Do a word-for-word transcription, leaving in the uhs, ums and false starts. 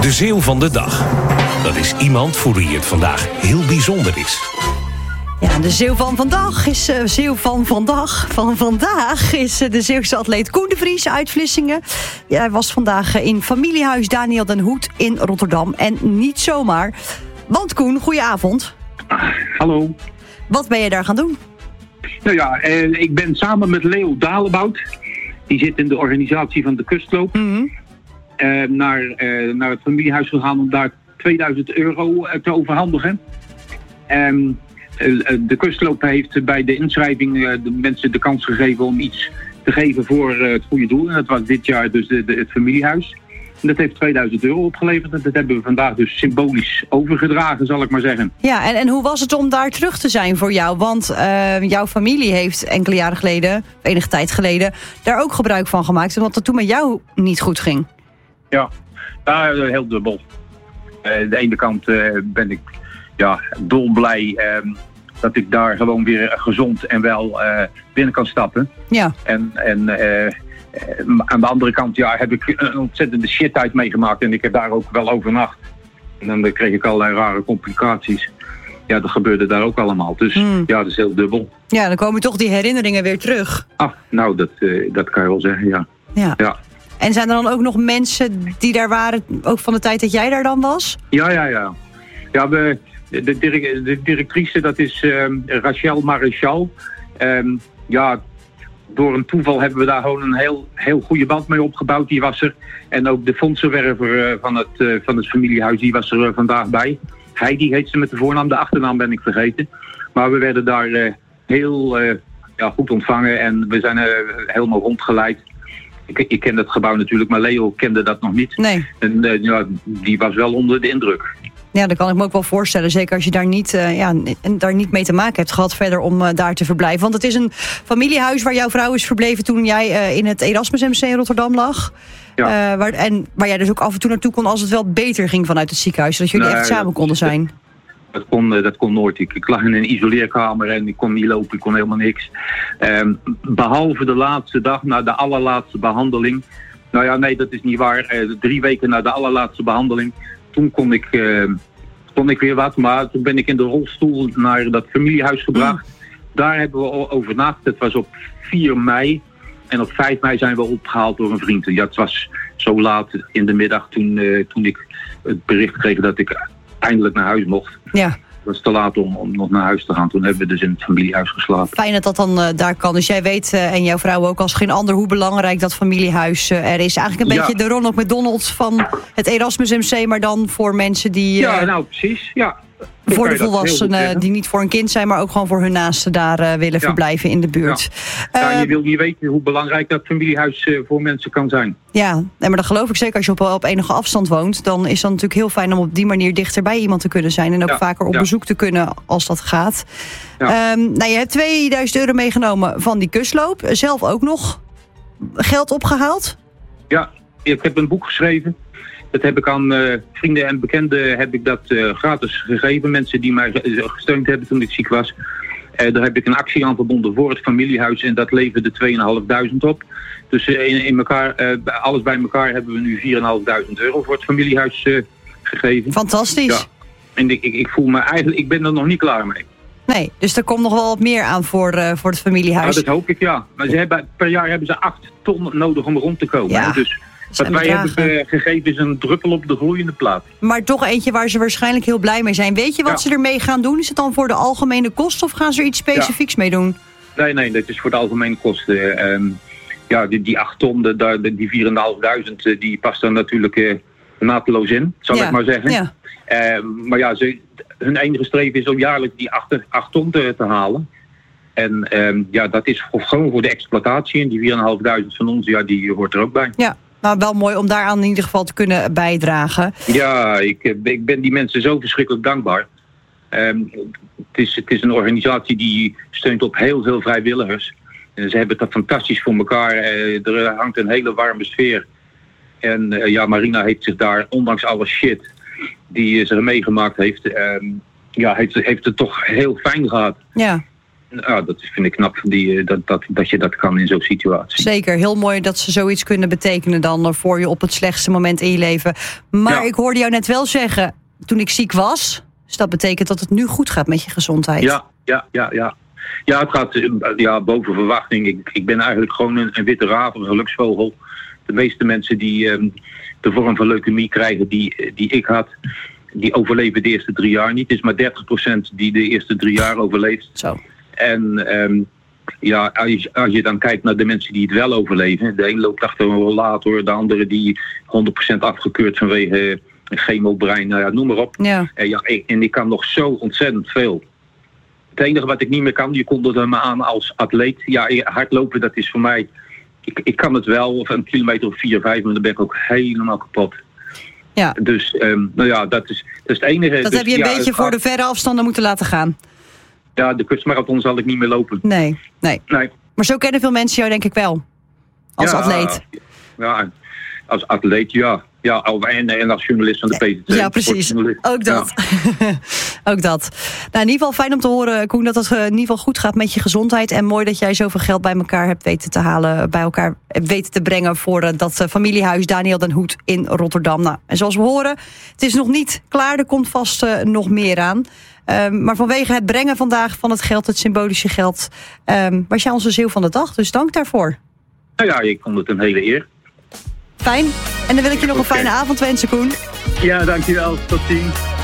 De Zeeuw van de dag. Dat is iemand voor wie het vandaag heel bijzonder is. Ja, de Zeeuw van vandaag is uh, Zeeuw van vandaag. Van vandaag is uh, de Zeeuwse atleet Koen de Vries uit Vlissingen. Ja, hij was vandaag uh, in familiehuis Daniel den Hoed in Rotterdam. En niet zomaar. Want Koen, goedenavond. Ah, hallo. Wat ben je daar gaan doen? Nou ja, eh, ik ben samen met Leo Dalebout. Die zit in de organisatie van de Kustloop. Mm-hmm. Uh, naar, uh, naar het familiehuis gegaan om daar tweeduizend euro uh, te overhandigen. Um, uh, de Kustloop heeft bij de inschrijving uh, de mensen de kans gegeven om iets te geven voor uh, het goede doel. En dat was dit jaar dus de, de, het familiehuis. En dat heeft tweeduizend euro opgeleverd. En dat hebben we vandaag dus symbolisch overgedragen, zal ik maar zeggen. Ja, en, en hoe was het om daar terug te zijn voor jou? Want uh, jouw familie heeft enkele jaren geleden, enige tijd geleden, daar ook gebruik van gemaakt. Omdat het toen met jou niet goed ging. Ja, ja heel dubbel. Uh, aan de ene kant uh, ben ik ja, dolblij uh, dat ik daar gewoon weer gezond en wel uh, binnen kan stappen. Ja. En, en uh, uh, aan de andere kant ja, heb ik een ontzettende shit uit meegemaakt en ik heb daar ook wel overnacht. En dan kreeg ik allerlei rare complicaties. Ja, dat gebeurde daar ook allemaal. Dus mm. ja, dat is heel dubbel. Ja, dan komen toch die herinneringen weer terug. Ah, nou, dat, uh, dat kan je wel zeggen, ja. Ja. Ja. En zijn er dan ook nog mensen die daar waren, ook van de tijd dat jij daar dan was? Ja, ja, ja. Ja, we, de, direct, de directrice, dat is um, Rachel Maréchal. Um, ja, door een toeval hebben we daar gewoon een heel, heel goede band mee opgebouwd. Die was er. En ook de fondsenwerver uh, van, het, uh, van het familiehuis, die was er uh, vandaag bij. Heidi heet ze met de voornaam, de achternaam ben ik vergeten. Maar we werden daar uh, heel uh, ja, goed ontvangen en we zijn uh, helemaal rondgeleid. Ik, ik ken het gebouw natuurlijk, maar Leo kende dat nog niet. Nee. En uh, ja, die was wel onder de indruk. Ja, dat kan ik me ook wel voorstellen. Zeker als je daar niet, uh, ja, daar niet mee te maken hebt gehad verder om uh, daar te verblijven. Want het is een familiehuis waar jouw vrouw is verbleven toen jij uh, in het Erasmus M C in Rotterdam lag. Ja. Uh, waar, en waar jij dus ook af en toe naartoe kon als het wel beter ging vanuit het ziekenhuis. Zodat jullie nee, echt samen konden zijn. Dat kon, dat kon nooit. Ik, ik lag in een isoleerkamer en ik kon niet lopen, ik kon helemaal niks. Um, behalve de laatste dag, na de allerlaatste behandeling. Nou ja, nee, dat is niet waar. Uh, drie weken na de allerlaatste behandeling, toen kon ik, uh, kon ik weer wat. Maar toen ben ik in de rolstoel naar dat familiehuis gebracht. Mm. Daar hebben we overnacht. Het was op vier mei. En op vijf mei zijn we opgehaald door een vriend. Ja, het was zo laat in de middag toen, uh, toen ik het bericht kreeg dat ik eindelijk naar huis mocht. Ja. Het was te laat om, om nog naar huis te gaan. Toen hebben we dus in het familiehuis geslapen. Fijn dat dat dan uh, daar kan. Dus jij weet, uh, en jouw vrouw ook als geen ander, hoe belangrijk dat familiehuis uh, er is. Eigenlijk een ja. beetje de Ronald McDonald van het Erasmus M C, maar dan voor mensen die... Uh, ja, nou precies. Ja. Voor de volwassenen die niet voor een kind zijn, maar ook gewoon voor hun naasten daar uh, willen ja. verblijven in de buurt. Ja. Ja, uh, je wil niet weten hoe belangrijk dat familiehuis uh, voor mensen kan zijn. Ja, nee, maar dat geloof ik zeker. Als je op, op enige afstand woont, dan is het natuurlijk heel fijn om op die manier dichter bij iemand te kunnen zijn. En ook ja. vaker op ja. bezoek te kunnen als dat gaat. Ja. Um, nou, je hebt tweeduizend euro meegenomen van die kustloop. Zelf ook nog geld opgehaald? Ja, ik heb een boek geschreven. Dat heb ik aan uh, vrienden en bekenden heb ik dat uh, gratis gegeven. Mensen die mij gesteund hebben toen ik ziek was. Uh, daar heb ik een actie aan verbonden voor het familiehuis. En dat leverde tweeduizend vijfhonderd op. Dus uh, in, in elkaar, uh, alles bij elkaar hebben we nu vierduizend vijfhonderd euro voor het familiehuis uh, gegeven. Fantastisch. Ja. En ik, ik, ik voel me eigenlijk, ik ben er nog niet klaar mee. Nee, dus er komt nog wel wat meer aan voor, uh, voor het familiehuis. Ja, dat hoop ik, ja. Maar ze hebben, per jaar hebben ze acht ton nodig om rond te komen. Ja. Dus wat wij bedragen. hebben uh, gegeven is een druppel op de gloeiende plaat. Maar toch eentje waar ze waarschijnlijk heel blij mee zijn. Weet je wat ja. ze ermee gaan doen? Is het dan voor de algemene kosten of gaan ze er iets specifieks ja. mee doen? Nee, nee, dat is voor de algemene kosten. Um, ja, die, die acht ton, de, de, die vierduizend vijfhonderd, die past er natuurlijk uh, naadloos in, zal ja. ik maar zeggen. Ja. Uh, maar ja, ze, hun enige streven is om jaarlijks die acht ton te, te halen. En um, ja, dat is gewoon voor de exploitatie. En die vierduizend vijfhonderd van ons, ja, die hoort er ook bij. Ja. Maar wel mooi om daaraan in ieder geval te kunnen bijdragen. Ja, ik, ik ben die mensen zo verschrikkelijk dankbaar. Um, het, is, het is een organisatie die steunt op heel veel vrijwilligers. En ze hebben dat fantastisch voor elkaar. Uh, er hangt een hele warme sfeer. En uh, ja, Marina heeft zich daar, ondanks alle shit die ze meegemaakt heeft, um, ja, heeft, heeft het toch heel fijn gehad. Ja. Nou, dat vind ik knap die, dat, dat, dat je dat kan in zo'n situatie. Zeker, heel mooi dat ze zoiets kunnen betekenen dan voor je op het slechtste moment in je leven. Maar ja. Ik hoorde jou net wel zeggen, toen ik ziek was, dus dat betekent dat het nu goed gaat met je gezondheid. Ja, ja, ja, ja. Ja, het gaat ja, boven verwachting. Ik, ik ben eigenlijk gewoon een, een witte raaf, een geluksvogel. De meeste mensen die um, de vorm van leukemie krijgen die, die ik had, die overleven de eerste drie jaar niet. Het is maar dertig procent die de eerste drie jaar overleeft. Zo. En um, ja, als je, als je dan kijkt naar de mensen die het wel overleven. De een loopt achter een rollator, de andere die honderd procent afgekeurd vanwege chemobrein, nou ja, noem maar op. Ja. En, ja, ik, en ik kan nog zo ontzettend veel. Het enige wat ik niet meer kan, je kondigde me aan als atleet. Ja, hardlopen, dat is voor mij, ik, ik kan het wel, of een kilometer of vier, vijf, maar dan ben ik ook helemaal kapot. Ja. Dus, um, nou ja, dat is, dat is het enige. Dat dus, heb je een ja, beetje voor gaat, de verre afstanden moeten laten gaan. Ja, de kustmarathon zal ik niet meer lopen. Nee, nee. nee. Maar zo kennen veel mensen jou denk ik wel. Als ja, atleet. Ja, als atleet, ja. Ja, en, en als journalist van de P T T. Ja, precies. Ook dat. Ja. Ook dat. Nou, in ieder geval fijn om te horen, Koen, dat het in ieder geval goed gaat met je gezondheid. En mooi dat jij zoveel geld bij elkaar hebt weten te halen, bij elkaar hebt weten te brengen voor uh, dat uh, familiehuis Daniel den Hoed in Rotterdam. Nou, en zoals we horen, het is nog niet klaar. Er komt vast uh, nog meer aan. Um, maar vanwege het brengen vandaag van het geld, het symbolische geld, um, was jij onze ziel van de dag. Dus dank daarvoor. Nou ja, ik vond het een hele eer. Fijn. En dan wil ik je nog een fijne avond wensen, Koen. Ja, dankjewel. Tot ziens.